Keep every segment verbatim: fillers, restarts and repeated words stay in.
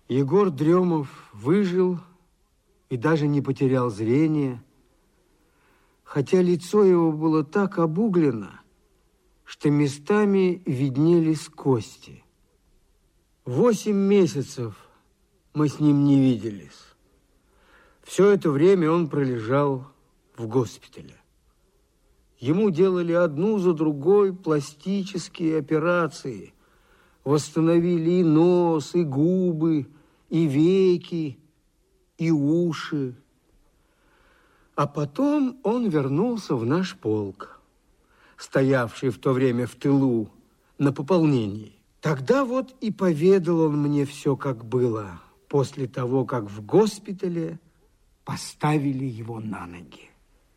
Егор Дремов выжил и даже не потерял зрение, хотя лицо его было так обуглено, что местами виднелись кости. Восемь месяцев мы с ним не виделись. Все это время он пролежал в госпитале. Ему делали одну за другой пластические операции. Восстановили и нос, и губы, и веки, и уши. А потом он вернулся в наш полк, стоявший в то время в тылу на пополнении. Тогда вот и поведал он мне все, как было, после того, как в госпитале поставили его на ноги.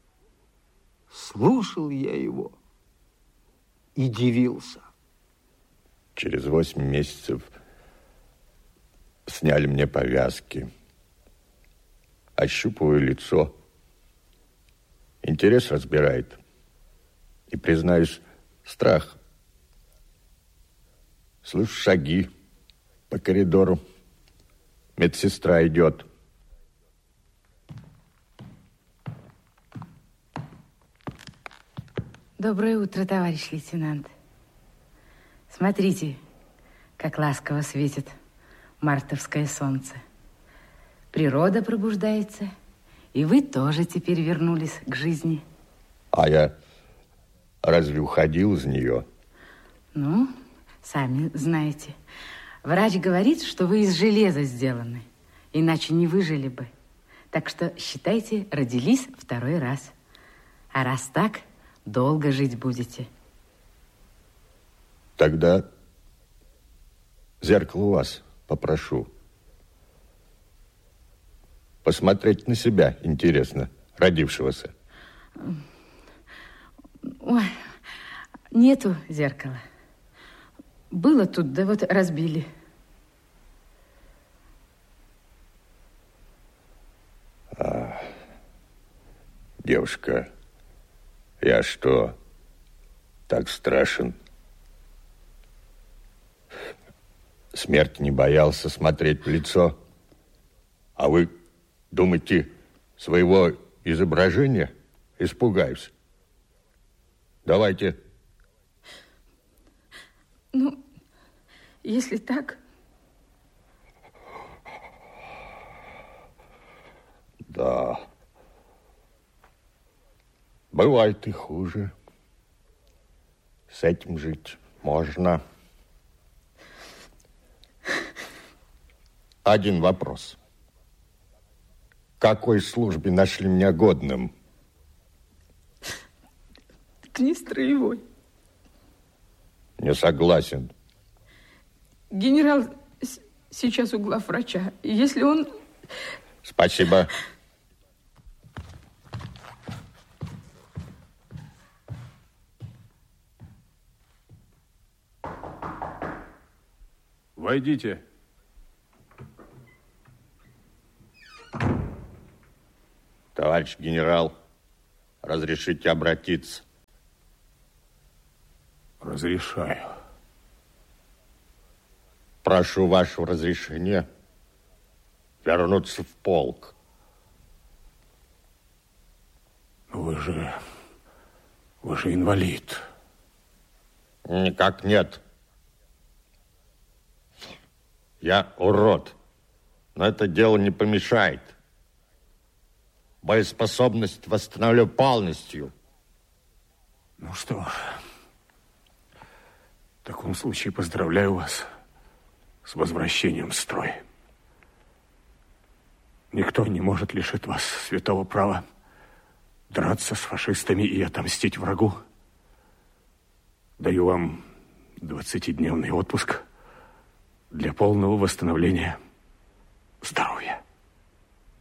Слушал я его и дивился. Через восемь месяцев сняли мне повязки. Ощупываю лицо. Интерес разбирает. И, признаюсь, страх. Слышу шаги по коридору. Медсестра идет. Доброе утро, товарищ лейтенант. Смотрите, как ласково светит мартовское солнце. Природа пробуждается, и вы тоже теперь вернулись к жизни. А я разве уходил из нее? Ну, сами знаете. Врач говорит, что вы из железа сделаны, иначе не выжили бы. Так что, считайте, родились второй раз. А раз так, долго жить будете. Тогда зеркало у вас попрошу. Посмотреть на себя интересно, родившегося. Ой, нету зеркала. Было тут, да вот разбили. А, девушка, я что, так страшен? Смерть не боялся смотреть в лицо. А вы думаете, своего изображения испугаюсь? Давайте. Ну, если так... Да. Бывает и хуже. С этим жить можно. Один вопрос. К какой службе нашли меня годным? Так не строевой. Не согласен. Генерал сейчас у главврача. Если он... Спасибо. Войдите. Товарищ генерал, разрешите обратиться? Разрешаю. Прошу вашего разрешения вернуться в полк. Вы же... Вы же инвалид. Никак нет. Я урод, но это дело не помешает. Боеспособность восстановлю полностью. Ну что ж, в таком случае поздравляю вас с возвращением в строй. Никто не может лишить вас святого права драться с фашистами и отомстить врагу. Даю вам двадцатидневный отпуск для полного восстановления здоровья.